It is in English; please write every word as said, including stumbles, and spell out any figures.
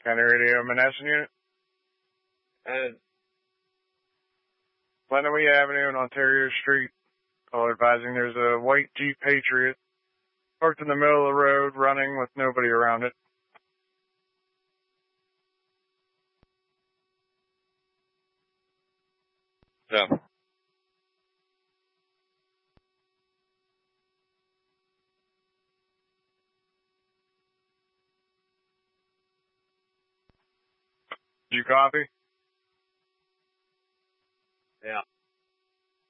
County Radio Menneson Unit. And Lenawee Avenue and Ontario Street. Call advising there's a white Jeep Patriot parked in the middle of the road running with nobody around it. so. Did you copy?